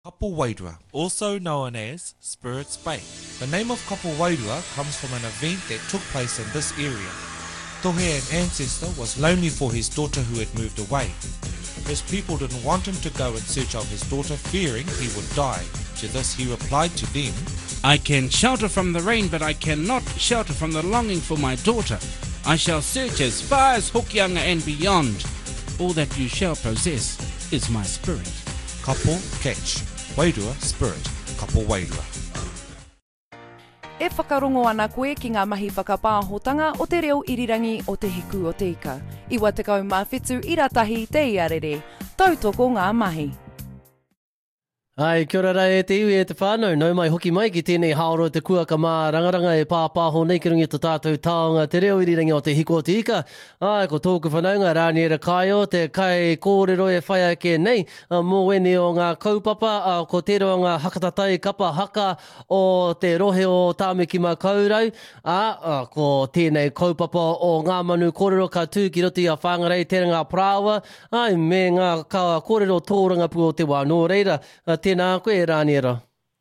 Kapo Wairua, also known as Spirits Bay. The name of Kapo Wairua comes from an event that took place in this area. Tohe, an ancestor, was lonely for his daughter who had moved away. His people didn't want him to go in search of his daughter, fearing he would die. To this he replied to them, I can shelter from the rain, but I cannot shelter from the longing for my daughter. I shall search as far as Hokianga and beyond. All that you shall possess is my spirit. Kapo catch. Wairua spirit. Kapo Wairua. E whakarongo ana koe ki ngā mahi whakapāhotanga o te reo irirangi o te hiku o te ika. Iwa te kau mā whetū iratahi te iarere. Tautoko ngā mahi. Ai, kia ora rai e te iwi e te whānau, nau mai hoki mai ki tēnei haoro te kuaka mā rangaranga e pāpāho nei ki rungi tō tātou taonga te reo irirangi o te hiko o te ika. Ai, ko tōku whanaunga rāniera kai o te kai kōrero e whai ake nei, mō wene o ngā kaupapa, ko te roa ngā hakatatai kapa haka o te rohe o tāmeki mā kaurau, ko tēnei kaupapa o ngā manu kōrero ka tū ki roti a whangarei tēnā ngā prawa, ai, me ngā kōrero tōranga pu o te wā nō reira, tēnā koe rāniera.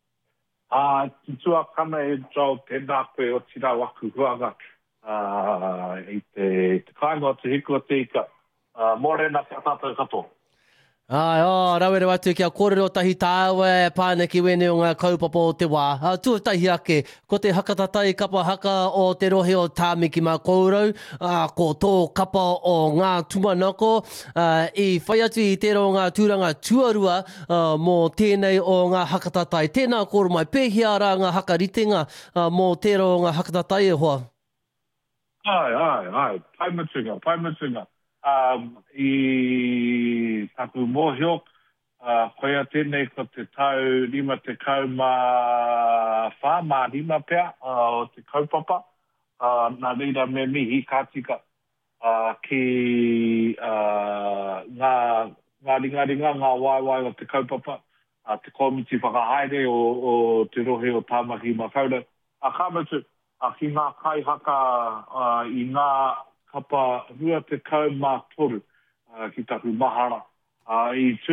Tua kana e trau tēnā koe o tira waku huanga i te kāinga o te hiku o te ika. Mōrena kia tātou katoa. Ai, rawere watu kia kōrero tahi tāua pāna ki wene o ngā kaupapa o te wā. Tuatahi ake, ko te hakatatai kapa haka o te rohe o tāmeki mā kōrau, ko tō kapa o ngā tumanako, i whai atu i tēro ngā tūranga tuarua mō tēnei o ngā hakatatai. Tēnā kōru mai pēhia rā ngā hakaritenga mō tēro ngā hakatatai e hoa. Ai, paimatunga. I taku mōhio, koia tēnei ko te tau rima te kauma whāma rima pēr o te kaupapa. Nā reira me mihi kātika ki ngā ringa, ngā waiwai o te kaupapa, te komiti whakahaere o te rohe o tāmaki makaura. Kāmatu, ki ngā kai haka i ngā kapa rua te kau mā toru ki taku mahara. I tū,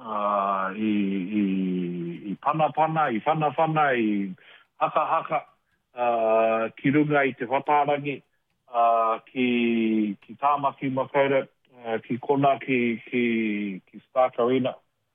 i pana, i whana, i haka, ki runga i te whatarangi, ki tāmaki makaura, ki kona, ki Stark Arena,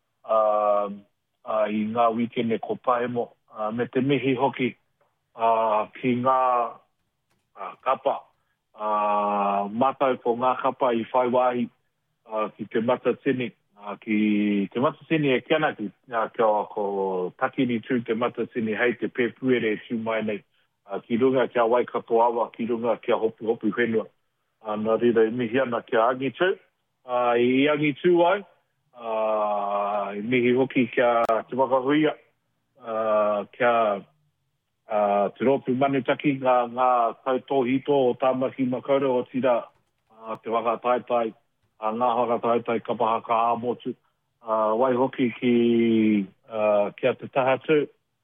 i ngā weekend ko Paemo, me te mihi hoki ki ngā kapa, mātau ko ngā kapa i whaiwahi ki te matatini. Ki te matatini e kiana ki ko takini tū te matatini hei te pēpuere e tū mai nei. Ki runga kia waikato awa, ki runga kia hopu whenua. Nā rira i mihi ana kia angi tū. I angi tū ai, i mihi hoki kia te wakahuia, kia te ropu manutaki ngā tautōhito o tāmaki makaura o tira te whakataitai, ngā whakataitai kapahaka āmotu. Wai hoki kia te tahatu,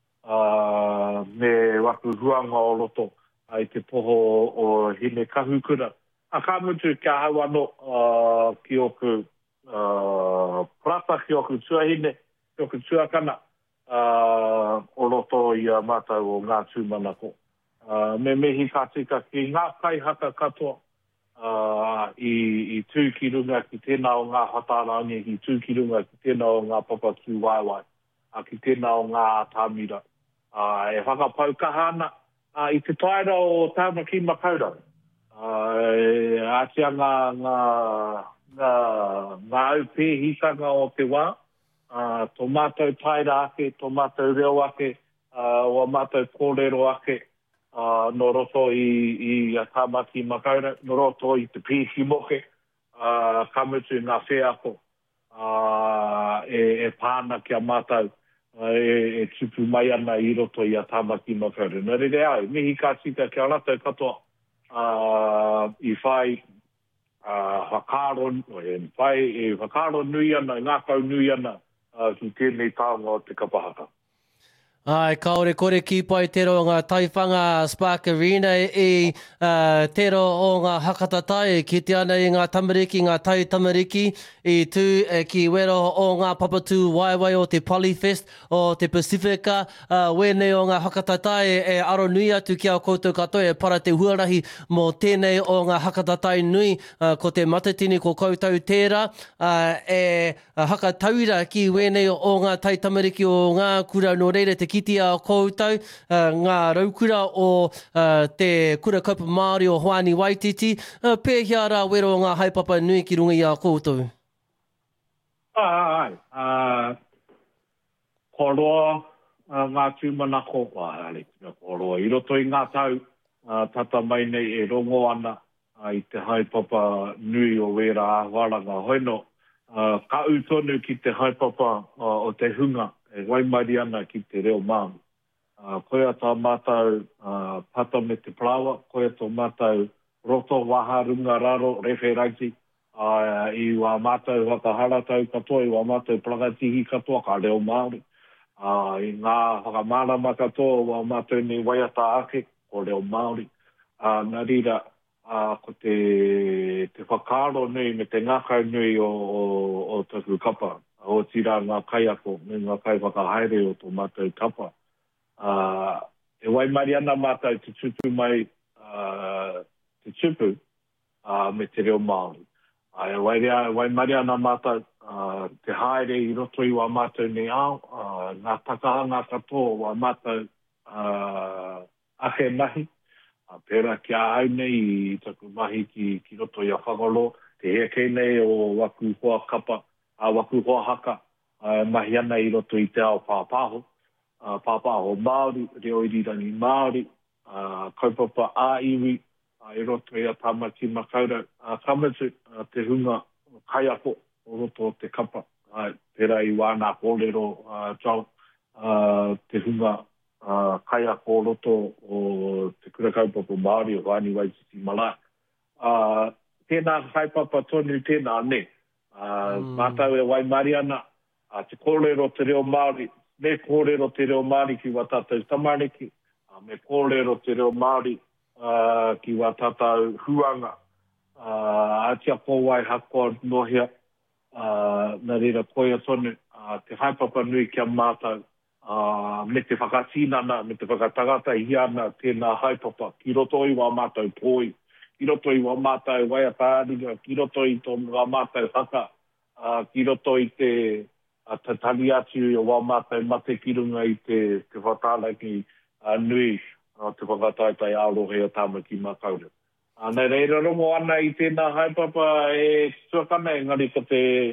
me waku huanga o loto i te poho o hine kahukura. Ka mutu kia hau anō ki oku prata, ki oku tuahine, ki oku tuakana. O loto i a mātau o ngā tūmanako. Me mehi ka tika ki ngā kai haka katoa i tū ki runga ki tēnā o ngā hatarangi, ki tū ki runga ki tēnā o ngā papa ki waiwai, ki tēnā o ngā tāmira. E whakapau kahana i te taira o tāmaki makaura. Atia ngā aupehikanga o te wā, tō mātou taira ake, tō mātou reo ake, o mātou kōrero ake, no roto i tāmaki makaura, no roto i te pīhi moke, kamutu ngā wheako, e pāna kia mātou, e tupu mai ana i roto i a tāmaki makaura. Nā rere ai, mihi ka tika kia rātou katoa, i whai whakaro nui ana, ngā kau nui ana, ki tēnei tāonga o te kapahaka. Ai, kaore kore ki pai tero ngā taiwhanga Spark Arena tero o ngā hakatatai ki te ana i ngā tamariki, ngā tai tamariki i tū ki wero o ngā papatū waiwai o te Polyfest o te Pasifika. Wēnei o ngā hakatatai aro nui atu ki a koutou katoa para te huarahi mō tēnei o ngā hakatatai nui ko te matatini ko koutou tērā hakataura ki wēnei o ngā tai tamariki o ngā kura no reira te kiti a koutou, ngā raukura o te kura kaupa Māori o Hoani Waititi, pēhia rā wero o ngā haipapa nui ki runga i a koutou. Koroa ngā tūmanako, koroa i roto i ngā tau, tata mai nei e rongo ana i te haipapa nui o wera a waranga hoino. Ka utonu ki te haipapa o te hunga, e waimari ana ki te reo māmu. Koe ata mātau pata me te plawa, koe ata mātau roto waha runga raro, referanti, i wā mātau whakaharatau katoa, i wā mātau plagatihi katoa, ka reo Māori. I ngā whakamārama katoa, wā mātau ni waiata ake, ko reo Māori. Nā rira, ko te whakaro nui me te ngākau nui o taku kapa. O tira ngā kai ako, me ngā kai whakahaere o tō mātou kapa. E waimari ana mātou te tupu mai te tupu me te reo Māori. E waimari ana mātou te haere i roto i wā mātou nei ao, ngā takahanga katoa wā mātou ake mahi. Pera kia au nei i taku mahi ki roto i a whangolo, te heke nei o waku hoa kapa, waku hoa haka, mahi ana i roto i te ao pāpaho. Pāpaho Māori, reo irirangi Māori, kaupapa āiwi, i roto i a tamaki makaura, kamatu, te hunga kaiako o roto o te kapa. Pera i wāna kōrero, te hunga kaiako o roto o te kura kaupapa Māori o Hoani Waititi Marae. Tēnā kaipapa tonu tēnā ne. Mātau e waimari ana, te kōrero te reo Māori, me kōrero te reo Māori ki wā tātou tamariki, me kōrero te reo Māori ki wā tātou huanga, atia kōwai hakoa nohia, nā reira koia tonu, te haipapa nui kia mātou, me te whakatinana, me te whakatagata hiana tēnā haipapa, ki roto i wā mātou pōi, ki roto i wā mātou waiatārika, ki roto i tō wā mātou haka, ki roto i te tali atu o wā mātou mate ki runga i te whatālaki nui, te whakataitai arohe o tāmaki makaura. Nei reira rongo ana i tēnā haipapa e tuakana engari ko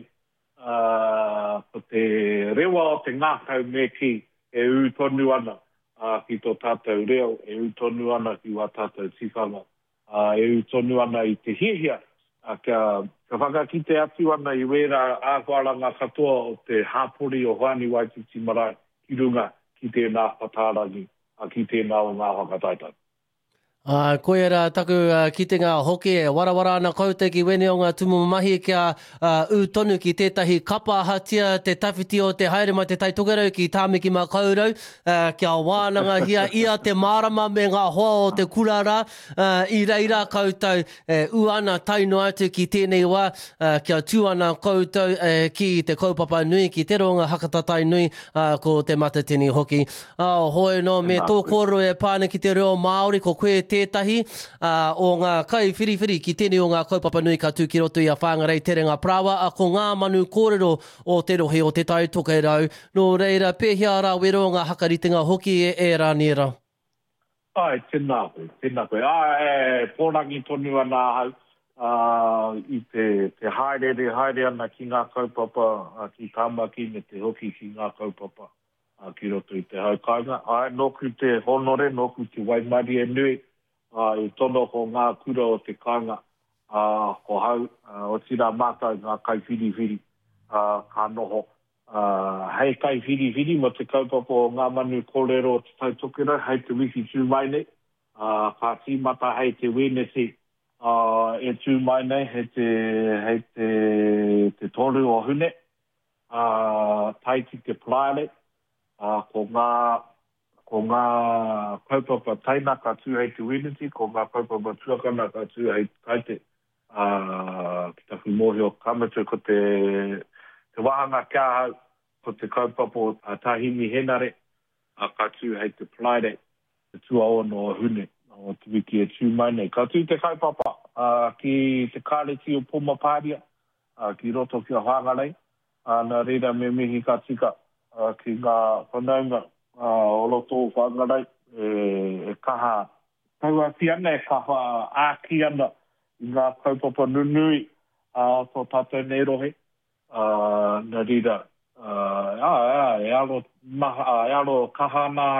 te rewa o te ngākau me ki e utonu ana ki tō tātou reo, e utonu ana ki wā tātou tifanga, e utonu ana i te hihia, ka whakakite atu ana i wera ākuaranga katoa o te hāpori o Hoani Waititi Marae ki runga ki tēnā whatārangi, ki tēnā o ngā whakataitai. Koe rā taku ki te ngā hoki e warawara ana koutou ki wene o ngā tumu mahi kia utonu ki tētahi kapa hatia te tawhiti o te haere mai te taitokerau ki tāmiki mā kaurau kia wānanga hia ia te mārama me ngā hoa o te kurara i reira koutou uana taino atu ki tēnei wā kia tūana koutou ki te kaupapa nui ki te ronga hakatatai nui ko te matatini hoki. Hoi no me tō koro e pāne ki te reo Māori ko koe tētahi o ngā kai whiriwhiri ki tēnei o ngā kaupapa nui ka tū ki roto i a whāngarei terenga prawa a ko ngā manu kōrero o te rohe o te taitoke rau. Nō reira, pēhia rā wero ngā hakaritenga hoki e rā nera. Tēnā koe. Pōrangi tonu ana hau i te haere ana ki ngā kaupapa ki tāmaki me te hoki ki ngā kaupapa ki roto i te haukanga. Nōku te honore, nōku te waimari e nui, i tono ko ngā kura o te kanga, ko hau, o tira mātou ngā kai whiriwhiri, ka noho. Hei kai whiriwhiri, mo te kaupapa o ngā manu kōrero o te tautokera, hei te wiki tū mai nei, ka tīmata hei te wenesi, e tū mai nei, hei te toru o hune, taiti te plaere, ko ngā ko ngā kaupapa taina ka tū hei te Wenity, ko ngā kaupapa tuakana ka tū hei kaite. Ki taku mōhio kamatu ko te wahanga kia hau, ko te kaupapa tahimi henare, ka tū hei te Friday, te tuao no hune, o te wiki e tū mai nei. Ka tū te kaupapa ki te kāreti o Pomapāria, ki roto ki a Whangarei, nā reira me mihi ka tika ki ngā whanaunga o roto o Whangarei, e kaha taua ki ana, e kaha āki ana i ngā kaupapa nunui so tātou nei rohe. Nā reira, e alo kaha nā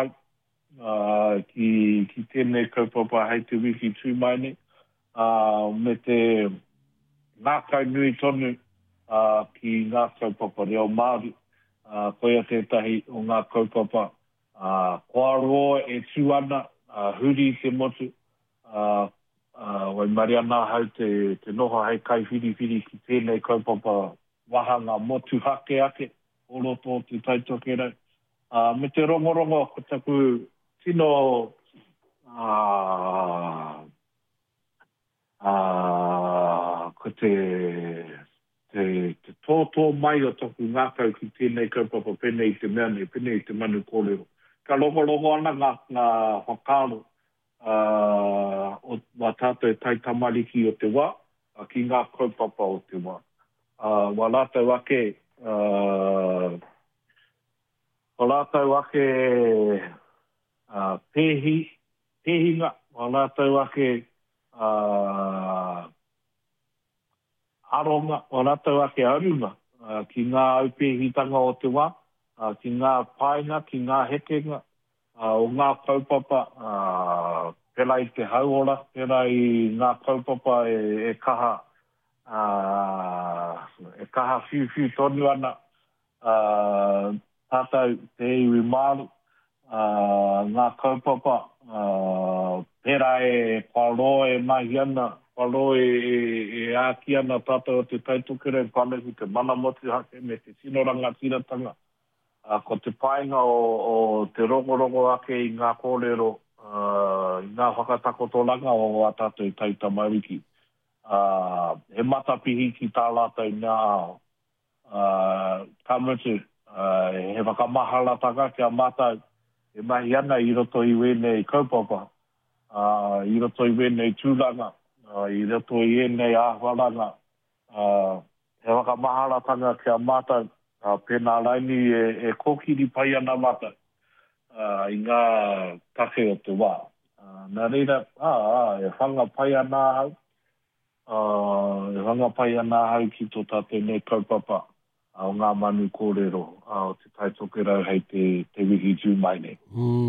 ki tēnei kaupapa hei te wiki tū mai nei. Me te ngākau nui tonu ki ngā kaupapa reo Māori. Koia tētahi o ngā kaupapa kua roa e tū ana, huri te motu. Wai mariana hau te noho hei kai whiri ki tēnei kaupapa wahanga motu hake ake, o roto te taitokerau. Me te rongorongo, ko taku tino ko te tōtō mai o toku ngākau ki tēnei kaupapa penei te mea nei, penei te manu kōrero. Ka logo ana ngā whakaro o wā tātou tai tamariki o te wā, ki ngā kaupapa o te wā. Wā lātou ake pēhinga, wā lātou ake aronga, o rātou ake arunga, ki ngā aupehitanga o te wā, ki ngā painga, ki ngā hekenga, o ngā kaupapa, pera i te hauora, pera i ngā kaupapa e kaha whiu tonu ana, tātou te iwi māru, ngā kaupapa, pera e paro e mahi ana, paro e āki ana tātou o te taitokere, pānehu te manamoti hake me te sinoranga tiratanga. Ko te painga o te rongorongo ake i ngā kōrero, i ngā whakatakotolanga o a tātou taitamariki. He matapihi ki tā lātou ngā ao. Kamutu, he whakamaharatanga kia mātou, e mahi ana i roto i wēnei kaupapa, i roto i wēnei tūranga, i roto i ēnei āwharanga. He whakamaharatanga kia mātou, pēnā raini e kōkiri pai ana mātou, i ngā take o te wā. Nā reira, e whanga pai ana hau, e whanga pai ana hau ki tō tātou nei kaupapa, o ngā manu kōrero, o te taitokerau hei te wihi tū mai nei.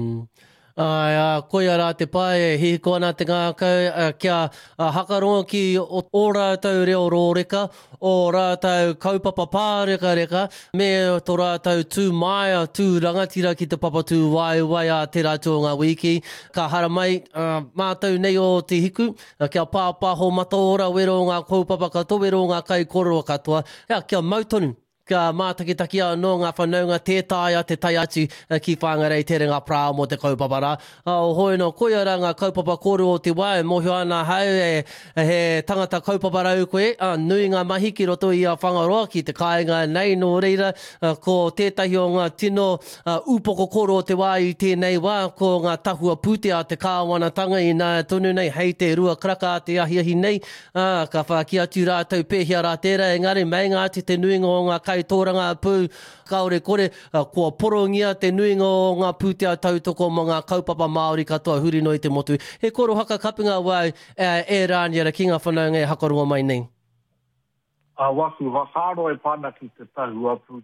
Koia rā te pae, hihiko ana te ngākau, kia hakaronga ki o rātou reo rōreka, o rātou kaupapa pāreka, me tō rātou tū mai, tū rangatira ki te papatū wai a te rātou ngā wiki. Ka hara mai, mātou nei o te hiku, kia pāpaho mataora wero ngā kaupapa katoa, wero ngā kai koroa katoa, kia mautonu. Ka mātakitaki anō ngā whanaunga tētāia te tai atu ki Whangarei tere ngā prā mo te kaupapara. O hoi no koia rā ngā kaupapa kōru o te wā, e mohio ana hau he tangata kaupapara au koe, nui ngā mahi ki roto i a whangaroa ki te kāinga nei no reira, ko tētahi o ngā tino upoko kōru o te wā i tēnei wā, ko ngā tahua pūtea te kāwanatanga i nā tonu nei hei te rua kraka te ahiahi nei, ka whaki atu rātou pēhia rā tērā, engari mei ngā te nuinga o ngā kai tōranga pū, kaore kore, kua porongia te nuinga o ngā pūtea tautoko mo ngā kaupapa Māori katoa huri no i te motu. He koro haka kapinga wai e rāniara ki ngā whanaunga e hakarunga mai nei. Waku, whakaro e pāna ki te tahua pūtea.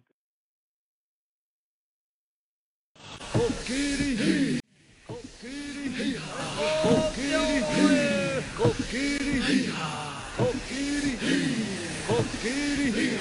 Kokirihi! Kokirihi! Kokirihi! Kokirihi! Kokirihi! Kokirihi!